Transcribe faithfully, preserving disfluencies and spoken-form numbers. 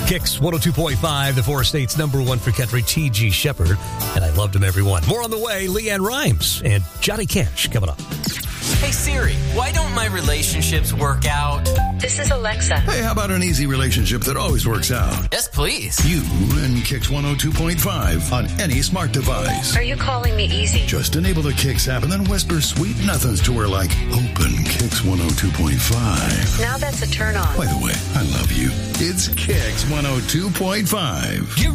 Kicks one oh two point five, the four states number one for country, T G Shepherd. And I loved him, everyone. More on the way, Leanne Rimes and Johnny Cash coming up. Hey Siri, why don't my relationships work out? This is Alexa. Hey, how about an easy relationship that always works out? Yes, please. You and Kicks one oh two point five on any smart device. Are you calling me easy? Just enable the Kicks app and then whisper sweet nothings to her like, open Kicks one oh two point five. Now that's a turn on. By the way, I love you. It's Kicks one oh two point five.